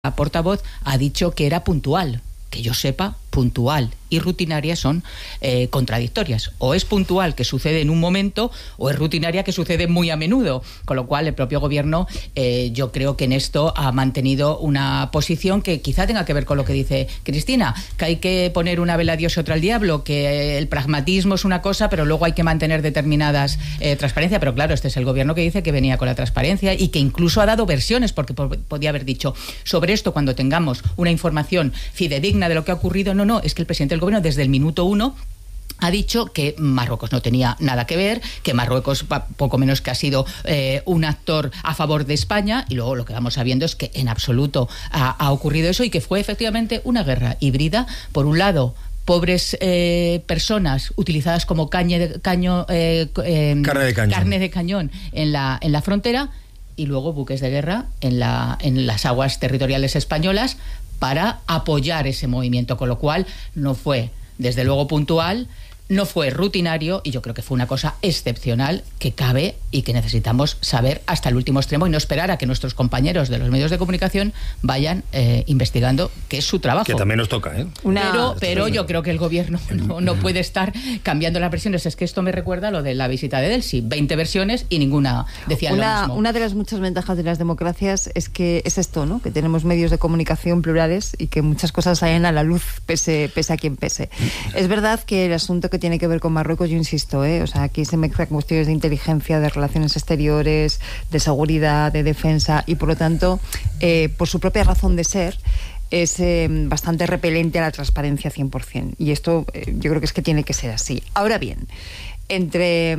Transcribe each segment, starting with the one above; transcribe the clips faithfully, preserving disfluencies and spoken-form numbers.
La portavoz ha dicho que era puntual. Que yo sepa, puntual y rutinaria son eh, contradictorias. O es puntual, que sucede en un momento, o es rutinaria, que sucede muy a menudo. Con lo cual, el propio gobierno, eh, yo creo que en esto ha mantenido una posición que quizá tenga que ver con lo que dice Cristina, que hay que poner una vela a Dios y otra al diablo, que el pragmatismo es una cosa, pero luego hay que mantener determinadas eh, transparencia. Pero claro, este es el gobierno que dice que venía con la transparencia y que incluso ha dado versiones, porque podía haber dicho sobre esto cuando tengamos una información fidedigna de lo que ha ocurrido. No, no, es que el presidente del gobierno desde el minuto uno ha dicho que Marruecos no tenía nada que ver, que Marruecos poco menos que ha sido eh, un actor a favor de España, y luego lo que vamos sabiendo es que en absoluto ha, ha ocurrido eso y que fue efectivamente una guerra híbrida. Por un lado, pobres eh, personas utilizadas como caña de, caño, eh, eh, carne de cañón, carne de cañón en, la, en la frontera, y luego buques de guerra en, la, en las aguas territoriales españolas para apoyar ese movimiento, con lo cual no fue, desde luego, puntual, no fue rutinario, y yo creo que fue una cosa excepcional que cabe y que necesitamos saber hasta el último extremo y no esperar a que nuestros compañeros de los medios de comunicación vayan eh, investigando, que es su trabajo. Que también nos toca, ¿eh? Una... Pero, pero yo creo que el gobierno no, no puede estar cambiando las versiones. Es que esto me recuerda a lo de la visita de Delsi. veinte versiones y ninguna decía una, lo mismo. Una de las muchas ventajas de las democracias es que es esto, ¿no? Que tenemos medios de comunicación plurales y que muchas cosas salen a la luz pese, pese a quien pese. Es verdad que el asunto que tiene que ver con Marruecos, yo insisto, ¿eh? O sea, aquí se mezclan cuestiones de inteligencia, de relaciones exteriores, de seguridad, de defensa, y por lo tanto, eh, por su propia razón de ser, es eh, bastante repelente a la transparencia cien por ciento. Y esto eh, yo creo que es que tiene que ser así. Ahora bien, entre,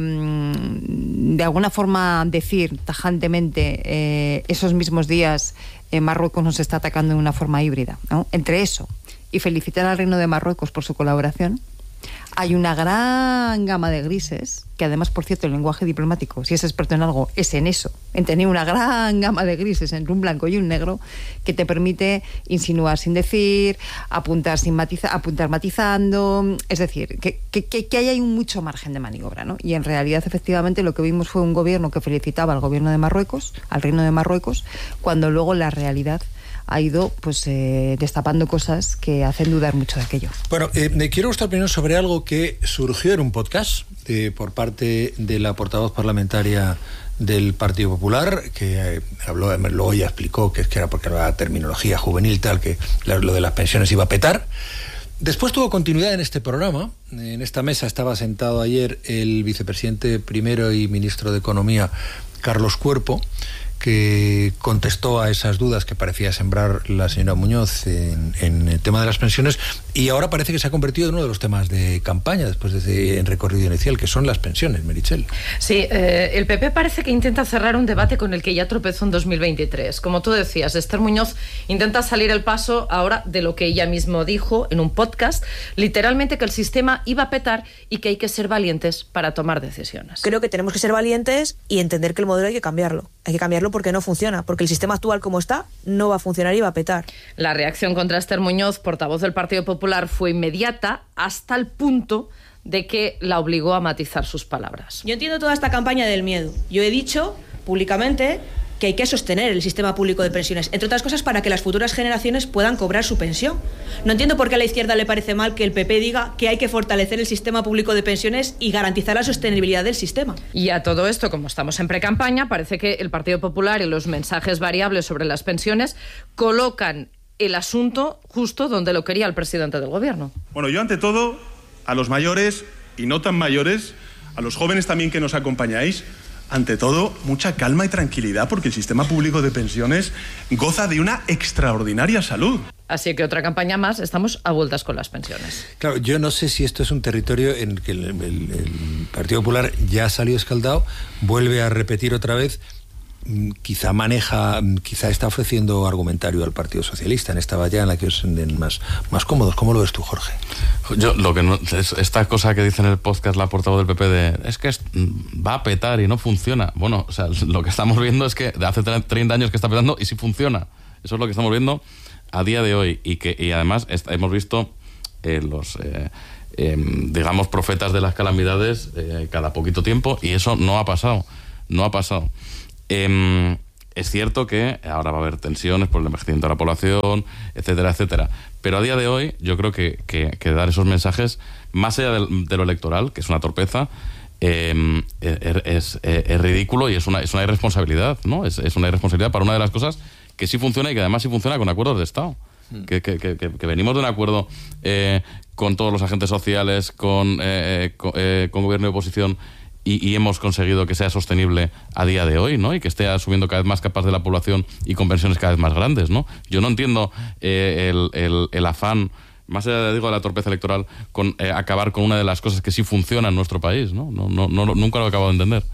mmm, de alguna forma, decir tajantemente, eh, esos mismos días eh, Marruecos nos está atacando de una forma híbrida, ¿no? Entre eso y felicitar al Reino de Marruecos por su colaboración, hay una gran gama de grises, que además, por cierto, el lenguaje diplomático, si es experto en algo, es en eso, en tener una gran gama de grises entre un blanco y un negro, que te permite insinuar sin decir, apuntar sin matizar, apuntar matizando, es decir, que, que, que hay un mucho margen de maniobra, ¿no? Y en realidad, efectivamente, lo que vimos fue un gobierno que felicitaba al gobierno de Marruecos, al Reino de Marruecos, cuando luego la realidad ha ido pues eh, destapando cosas que hacen dudar mucho de aquello. Bueno, eh, quiero vuestra opinión sobre algo que surgió en un podcast eh, por parte de la portavoz parlamentaria del Partido Popular, que eh, habló, luego ya explicó que es que era porque era terminología juvenil tal, que lo de las pensiones iba a petar. Después tuvo continuidad en este programa. En esta mesa estaba sentado ayer el vicepresidente primero y ministro de Economía, Carlos Cuerpo, que contestó a esas dudas que parecía sembrar la señora Muñoz en, en el tema de las pensiones, y ahora parece que se ha convertido en uno de los temas de campaña después de ese en recorrido inicial, que son las pensiones, Meritxell. Sí, eh, el P P parece que intenta cerrar un debate con el que ya tropezó en dos mil veintitrés. Como tú decías, Esther Muñoz intenta salir al paso ahora de lo que ella mismo dijo en un podcast, literalmente que el sistema iba a petar y que hay que ser valientes para tomar decisiones. Creo que tenemos que ser valientes y entender que el modelo hay que cambiarlo. Hay que cambiarlo porque no funciona, porque el sistema actual como está no va a funcionar y va a petar. La reacción contra Esther Muñoz, portavoz del Partido Popular, fue inmediata, hasta el punto de que la obligó a matizar sus palabras. Yo entiendo toda esta campaña del miedo. Yo he dicho públicamente que hay que sostener el sistema público de pensiones, entre otras cosas para que las futuras generaciones puedan cobrar su pensión. No entiendo por qué a la izquierda le parece mal que el P P diga que hay que fortalecer el sistema público de pensiones y garantizar la sostenibilidad del sistema. Y a todo esto, como estamos en precampaña, parece que el Partido Popular y los mensajes variables sobre las pensiones colocan el asunto justo donde lo quería el presidente del gobierno. Bueno, yo ante todo, a los mayores y no tan mayores, a los jóvenes también que nos acompañáis, ante todo, mucha calma y tranquilidad, porque el sistema público de pensiones goza de una extraordinaria salud. Así que otra campaña más, estamos a vueltas con las pensiones. Claro, yo no sé si esto es un territorio en que el, el, el Partido Popular ya ha salido escaldado, vuelve a repetir otra vez, quizá maneja, quizá está ofreciendo argumentario al Partido Socialista en esta valla en la que os sienten más, más cómodos. ¿Cómo lo ves tú, Jorge? Yo lo que no, es esta cosa que dice en el podcast la portavoz del P P de es que es, va a petar y no funciona. Bueno, o sea, lo que estamos viendo es que de hace treinta años que está petando y sí funciona. Eso es lo que estamos viendo a día de hoy, y que y además hemos visto eh, los eh, eh, digamos profetas de las calamidades eh, cada poquito tiempo, y eso no ha pasado, no ha pasado. Eh, Es cierto que ahora va a haber tensiones por el envejecimiento de la población, etcétera, etcétera. Pero a día de hoy yo creo que, que, que dar esos mensajes, más allá de, de lo electoral, que es una torpeza, eh, es, es, es ridículo y es una, es una irresponsabilidad, ¿no? Es, es una irresponsabilidad para una de las cosas que sí funciona y que además sí funciona con acuerdos de Estado. Mm. Que, que, que, que venimos de un acuerdo eh, con todos los agentes sociales, con, eh, con, eh, con gobierno y oposición, Y, y hemos conseguido que sea sostenible a día de hoy, ¿no? Y que esté asumiendo cada vez más capas de la población y con pensiones cada vez más grandes, ¿no? Yo no entiendo eh, el, el, el afán, más allá digo, de la torpeza electoral, con eh, acabar con una de las cosas que sí funciona en nuestro país, ¿no? No, no, no nunca lo he acabado de entender.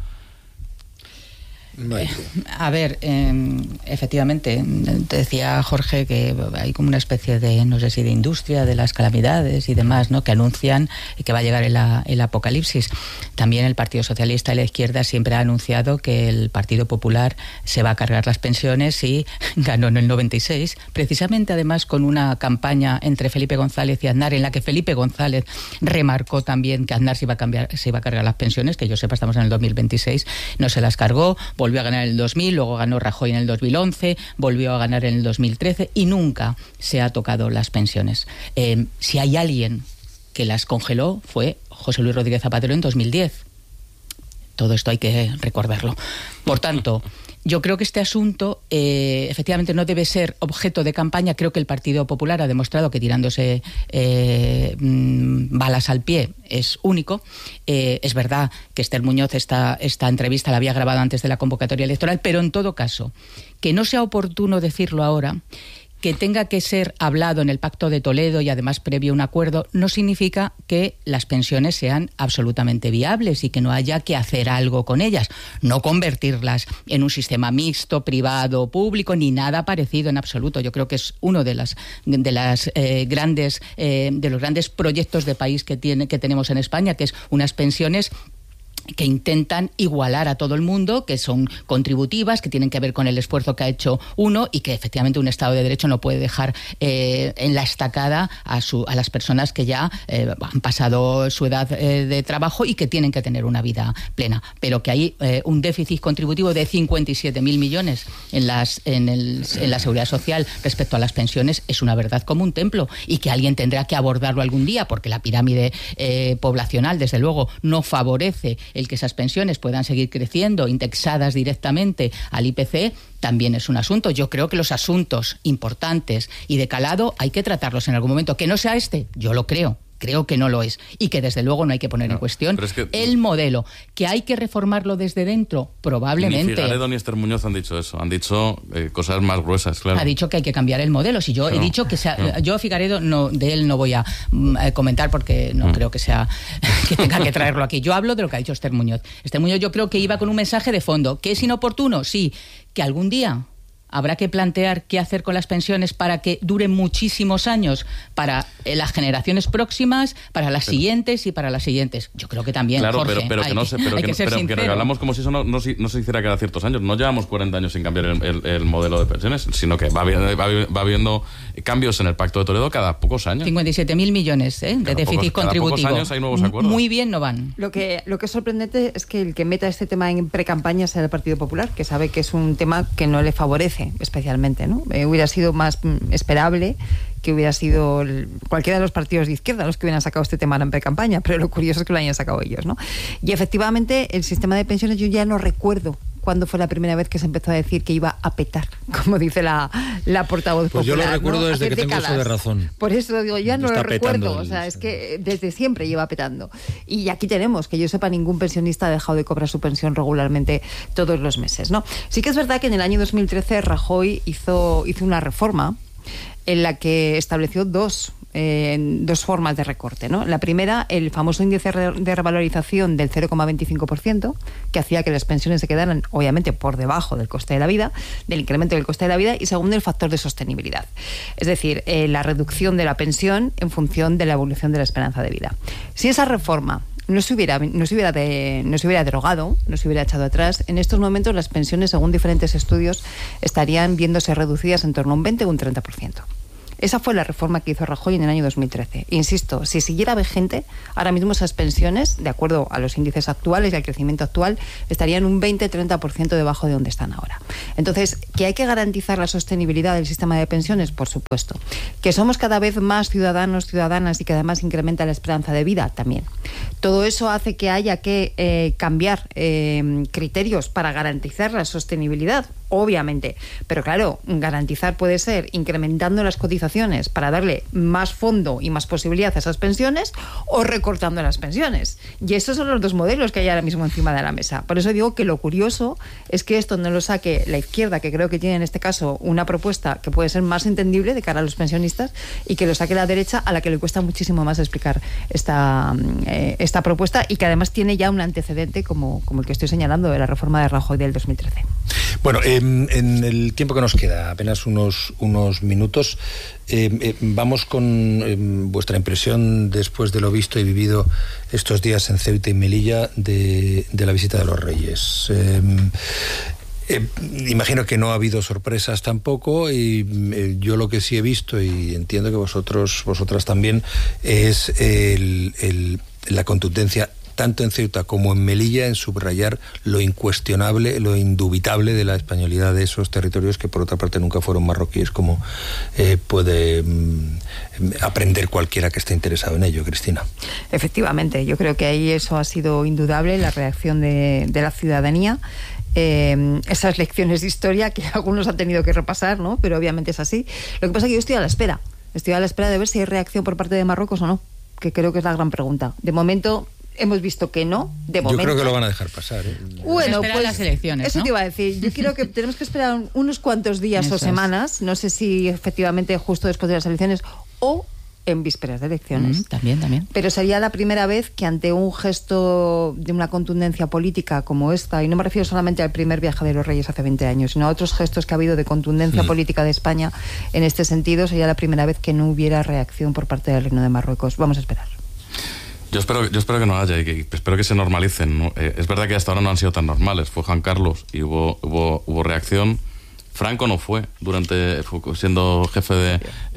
Eh, a ver, eh, efectivamente, te decía Jorge que hay como una especie de, no sé si de industria de las calamidades y demás, ¿no? Que anuncian que va a llegar el, el apocalipsis. También el Partido Socialista y la izquierda siempre ha anunciado que el Partido Popular se va a cargar las pensiones y ganó en el noventa y seis, precisamente además con una campaña entre Felipe González y Aznar en la que Felipe González remarcó también que Aznar se iba a, cambiar, se iba a cargar las pensiones, que yo sepa estamos en el dos mil veintiséis, no se las cargó, volvió a ganar en el dos mil, luego ganó Rajoy en el dos mil once, volvió a ganar en el dos mil trece y nunca se ha tocado las pensiones. Eh, si hay alguien que las congeló fue José Luis Rodríguez Zapatero en dos mil diez. Todo esto hay que recordarlo. Por tanto, yo creo que este asunto eh, efectivamente no debe ser objeto de campaña. Creo que el Partido Popular ha demostrado que tirándose eh, balas al pie es único. Eh, es verdad que Esther Muñoz esta, esta entrevista la había grabado antes de la convocatoria electoral, pero en todo caso, que no sea oportuno decirlo ahora, que tenga que ser hablado en el Pacto de Toledo y además previo un acuerdo, no significa que las pensiones sean absolutamente viables y que no haya que hacer algo con ellas. No convertirlas en un sistema mixto, privado, público, ni nada parecido en absoluto. Yo creo que es uno de las de las eh, grandes eh, de los grandes proyectos de país que tiene que tenemos en España, que es unas pensiones que intentan igualar a todo el mundo, que son contributivas, que tienen que ver con el esfuerzo que ha hecho uno y que efectivamente un Estado de Derecho no puede dejar eh, en la estacada a, su, a las personas que ya eh, han pasado su edad eh, de trabajo y que tienen que tener una vida plena. Pero que hay eh, un déficit contributivo de cincuenta y siete mil millones en, las, en, el, en la Seguridad Social respecto a las pensiones es una verdad como un templo y que alguien tendrá que abordarlo algún día porque la pirámide eh, poblacional, desde luego, no favorece el que esas pensiones puedan seguir creciendo, indexadas directamente al I P C, también es un asunto. Yo creo que los asuntos importantes y de calado hay que tratarlos en algún momento. Que no sea este, yo lo creo. Creo que no lo es y que desde luego no hay que poner no, en cuestión es que, el modelo. ¿Que hay que reformarlo desde dentro? Probablemente. Ni Figaredo ni Esther Muñoz han dicho eso, han dicho eh, cosas más gruesas, claro. Ha dicho que hay que cambiar el modelo. Si yo no, he dicho que sea, no. yo Figaredo no, de él no voy a mm, comentar porque no mm. creo que sea que tenga que traerlo aquí. Yo hablo de lo que ha dicho Esther Muñoz. Esther Muñoz yo creo que iba con un mensaje de fondo. ¿Que es inoportuno? Sí. ¿Que algún día habrá que plantear qué hacer con las pensiones para que duren muchísimos años para eh, las generaciones próximas, para las pero, siguientes y para las siguientes? Yo creo que también, claro, Jorge, pero, pero que no se, pero que, que, pero que regalamos como si eso no, no, no se hiciera cada ciertos años. No llevamos cuarenta años sin cambiar el, el, el modelo de pensiones, sino que va, va, va habiendo cambios en el Pacto de Toledo cada pocos años. cincuenta y siete mil millones ¿eh? de cada déficit pocos, contributivo. Cada pocos años hay nuevos acuerdos. Muy bien no van. Lo que, lo que es sorprendente es que el que meta este tema en precampaña sea el Partido Popular, que sabe que es un tema que no le favorece especialmente, ¿no? Eh, hubiera sido más mm, esperable que hubiera sido el, cualquiera de los partidos de izquierda los que hubieran sacado este tema en pre-campaña, pero lo curioso es que lo hayan sacado ellos, ¿no? Y efectivamente el sistema de pensiones yo ya no recuerdo cuándo fue la primera vez que se empezó a decir que iba a petar, como dice la, la portavoz pues popular. Yo lo recuerdo, ¿no? Desde Hace que décadas. Tengo uso de razón. Por eso digo, ya no Está lo recuerdo, el... o sea, es que desde siempre lleva petando. Y aquí tenemos, que yo sepa, ningún pensionista ha dejado de cobrar su pensión regularmente todos los meses, ¿no? Sí que es verdad que en el año dos mil trece Rajoy hizo, hizo una reforma en la que estableció dos Eh, dos formas de recorte, ¿no? La primera, el famoso índice de revalorización del cero coma veinticinco por ciento, que hacía que las pensiones se quedaran, obviamente, por debajo del coste de la vida, del incremento del coste de la vida, y segundo, el factor de sostenibilidad. Es decir, eh, la reducción de la pensión en función de la evolución de la esperanza de vida. Si esa reforma no se hubiera, no se hubiera, de, no se hubiera derogado, no se hubiera echado atrás, en estos momentos las pensiones, según diferentes estudios, estarían viéndose reducidas en torno a un veinte o un treinta por ciento. Esa fue la reforma que hizo Rajoy en el año dos mil trece. Insisto, si siguiera vigente, ahora mismo esas pensiones, de acuerdo a los índices actuales y al crecimiento actual, estarían un veinte a treinta por ciento debajo de donde están ahora. Entonces, ¿que hay que garantizar la sostenibilidad del sistema de pensiones? Por supuesto. ¿Que somos cada vez más ciudadanos, ciudadanas y que además incrementa la esperanza de vida? También. Todo eso hace que haya que eh, cambiar eh, criterios para garantizar la sostenibilidad, obviamente. Pero claro, garantizar puede ser incrementando las cotizaciones para darle más fondo y más posibilidad a esas pensiones o recortando las pensiones. Y esos son los dos modelos que hay ahora mismo encima de la mesa. Por eso digo que lo curioso es que esto no lo saque la izquierda, que creo que tiene en este caso una propuesta que puede ser más entendible de cara a los pensionistas, y que lo saque la derecha, a la que le cuesta muchísimo más explicar esta, eh, esta propuesta, y que además tiene ya un antecedente como, como el que estoy señalando de la reforma de Rajoy del dos mil trece. Bueno, eh, en el tiempo que nos queda, apenas unos, unos minutos, eh, eh, vamos con eh, vuestra impresión después de lo visto y vivido estos días en Ceuta y Melilla de, de la visita de los Reyes. Eh, Eh, imagino que no ha habido sorpresas tampoco, y eh, yo lo que sí he visto, y entiendo que vosotros vosotras también, es el, el, la contundencia tanto en Ceuta como en Melilla en subrayar lo incuestionable, lo indubitable de la españolidad de esos territorios, que por otra parte nunca fueron marroquíes, como eh, puede mm, aprender cualquiera que esté interesado en ello. Cristina. Efectivamente, yo creo que ahí eso ha sido indudable, la reacción de, de la ciudadanía. Eh, esas lecciones de historia que algunos han tenido que repasar, ¿no? Pero obviamente es así. Lo que pasa es que yo estoy a la espera. Estoy a la espera de ver si hay reacción por parte de Marruecos o no, que creo que es la gran pregunta. De momento hemos visto que no. De momento. Yo creo que lo van a dejar pasar, ¿eh? Bueno, pues las elecciones, eso ¿no? te iba a decir. Yo creo que tenemos que esperar unos cuantos días eso o semanas. Es. No sé si efectivamente justo después de las elecciones o en vísperas de elecciones. Mm, también, también. Pero sería la primera vez que ante un gesto de una contundencia política como esta, y no me refiero solamente al primer viaje de los Reyes hace veinte años, sino a otros gestos que ha habido de contundencia mm. política de España en este sentido, sería la primera vez que no hubiera reacción por parte del Reino de Marruecos. Vamos a esperar. Yo espero, yo espero que no haya y que espero que se normalicen, ¿no? Eh, es verdad que hasta ahora no han sido tan normales. Fue Juan Carlos y hubo, hubo, hubo reacción. Franco no fue durante fue siendo jefe de,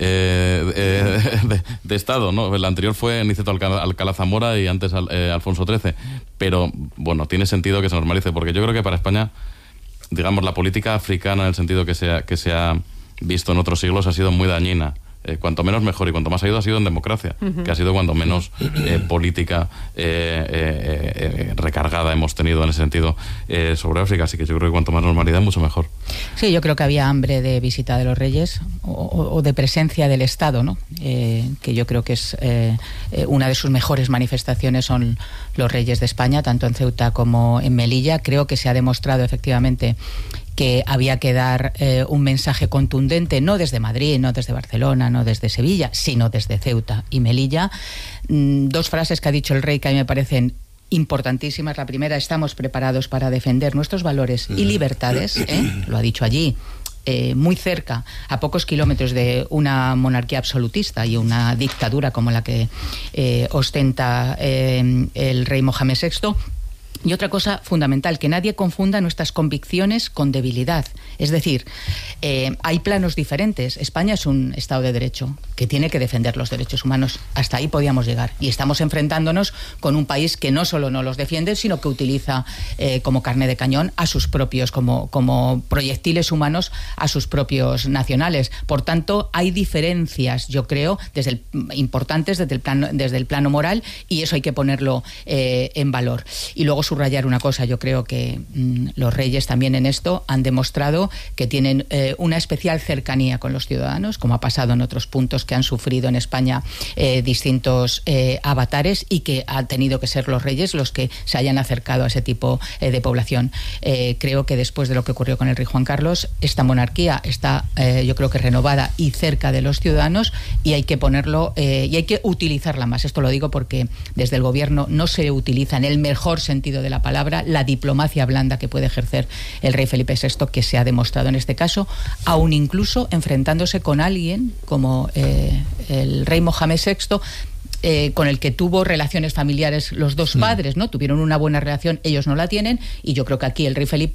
eh, eh, de, de Estado, ¿no? El anterior fue Niceto Alcalá, Alcalá Zamora y antes eh, Alfonso trece. Pero bueno, tiene sentido que se normalice, porque yo creo que para España, digamos, la política africana en el sentido que se ha, que se ha visto en otros siglos ha sido muy dañina. Eh, cuanto menos mejor, y cuanto más ha ido ha sido en democracia, uh-huh. que ha sido cuando menos eh, política eh, eh, eh, recargada hemos tenido en ese sentido eh, sobre África, así que yo creo que cuanto más normalidad mucho mejor. Sí, yo creo que había hambre de visita de los Reyes o, o de presencia del Estado, ¿no? Eh, que yo creo que es eh, una de sus mejores manifestaciones son los Reyes de España, tanto en Ceuta como en Melilla. Creo que se ha demostrado efectivamente que había que dar eh, un mensaje contundente, no desde Madrid, no desde Barcelona, no desde Sevilla, sino desde Ceuta y Melilla. Mm, dos frases que ha dicho el rey que a mí me parecen importantísimas. La primera: estamos preparados para defender nuestros valores y libertades, ¿eh? Lo ha dicho allí, eh, muy cerca, a pocos kilómetros de una monarquía absolutista y una dictadura como la que eh, ostenta eh, el rey Mohamed sexto. Y otra cosa fundamental, que nadie confunda nuestras convicciones con debilidad. Es decir, eh, hay planos diferentes. España es un Estado de Derecho que tiene que defender los derechos humanos. Hasta ahí podíamos llegar. Y estamos enfrentándonos con un país que no solo no los defiende, sino que utiliza eh, como carne de cañón a sus propios, como, como proyectiles humanos a sus propios nacionales. Por tanto, hay diferencias, yo creo, desde el, importantes desde el plano, desde el plano moral, y eso hay que ponerlo eh, en valor. Y luego subrayar una cosa: yo creo que mmm, los Reyes también en esto han demostrado que tienen eh, una especial cercanía con los ciudadanos, como ha pasado en otros puntos que han sufrido en España eh, distintos eh, avatares, y que han tenido que ser los Reyes los que se hayan acercado a ese tipo eh, de población. Eh, creo que después de lo que ocurrió con el rey Juan Carlos, esta monarquía está, eh, yo creo que renovada y cerca de los ciudadanos, y hay que ponerlo eh, y hay que utilizarla más. Esto lo digo porque desde el gobierno no se utiliza en el mejor sentido de la palabra la diplomacia blanda que puede ejercer el rey Felipe sexto, que se ha demostrado en este caso, aún incluso enfrentándose con alguien como eh, el rey Mohamed sexto, Eh, con el que tuvo relaciones familiares los dos padres, ¿no? Tuvieron una buena relación, ellos no la tienen, y yo creo que aquí el rey Felipe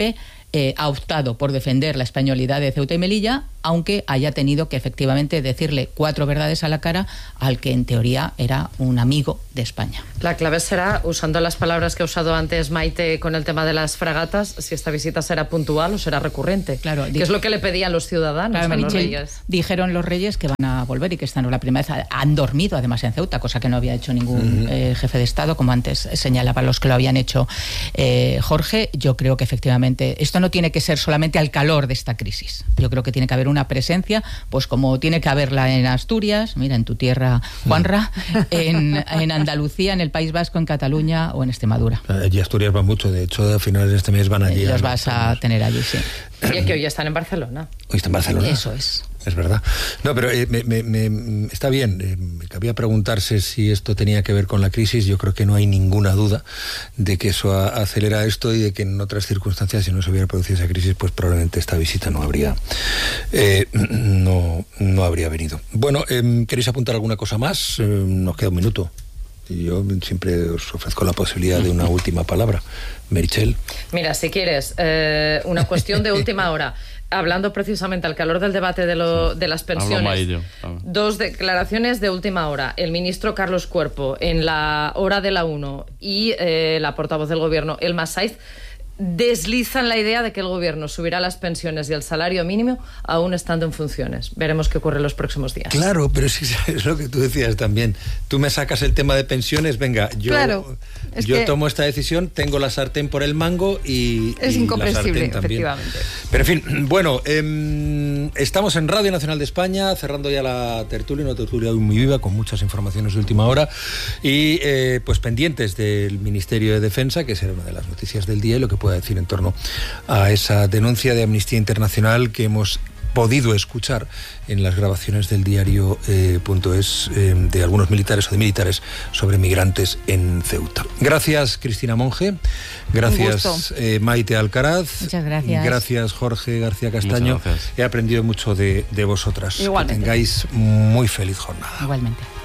eh, ha optado por defender la españolidad de Ceuta y Melilla, aunque haya tenido que efectivamente decirle cuatro verdades a la cara al que en teoría era un amigo de España. La clave será, usando las palabras que ha usado antes Maite con el tema de las fragatas, si esta visita será puntual o será recurrente. Claro, que es lo que le pedían los ciudadanos claro, a los Meritxell, reyes. Dijeron los reyes que van a volver y que esta no es la primera vez. Han dormido además en Ceuta, cosa que no había hecho ningún uh-huh. eh, jefe de Estado, como antes señalaban los que lo habían hecho eh, Jorge. Yo creo que efectivamente esto no tiene que ser solamente al calor de esta crisis. Yo creo que tiene que haber una presencia, pues como tiene que haberla en Asturias, mira, en tu tierra, Juanra, en, en Andalucía, en el País Vasco, en Cataluña o en Extremadura. Allí Asturias va mucho, de hecho a finales de este mes van allí. Eh, los vas a tener allí, sí. Y es que hoy están en Barcelona. Hoy está en Barcelona. Eso es. Es verdad. No, pero eh, me, me, me, está bien. Eh, me cabía preguntarse si esto tenía que ver con la crisis. Yo creo que no hay ninguna duda de que eso a, acelera esto y de que en otras circunstancias, si no se hubiera producido esa crisis, pues probablemente esta visita no habría eh, no, no habría venido. Bueno, eh, ¿queréis apuntar alguna cosa más? Eh, nos queda un minuto. Y yo siempre os ofrezco la posibilidad de una última palabra. Meritxell. Mira, si quieres, eh, una cuestión de última hora. Hablando precisamente al calor del debate de, lo, de las pensiones, dos declaraciones de última hora. El ministro Carlos Cuerpo en la hora de la uno y eh, la portavoz del gobierno, Elma Saiz, deslizan la idea de que el gobierno subirá las pensiones y el salario mínimo aún estando en funciones. Veremos qué ocurre en los próximos días. Claro, pero sí, es lo que tú decías también. Tú me sacas el tema de pensiones, venga, yo, claro, yo tomo esta decisión, tengo la sartén por el mango y es y incomprensible, la sartén también. Efectivamente. Pero en fin, bueno, eh, estamos en Radio Nacional de España, cerrando ya la tertulia, una tertulia muy viva, con muchas informaciones de última hora, y eh, pues pendientes del Ministerio de Defensa, que será una de las noticias del día, y lo que pueda decir en torno a esa denuncia de Amnistía Internacional que hemos podido escuchar en las grabaciones del diario eh, punto es eh, de algunos militares o de militares sobre migrantes en Ceuta. Gracias, Cristina Monge. Gracias, eh, Maite Alcaraz. Muchas gracias. Gracias, Jorge García Castaño. Muchas gracias. He aprendido mucho de, de vosotras. Igualmente. Que tengáis muy feliz jornada. Igualmente.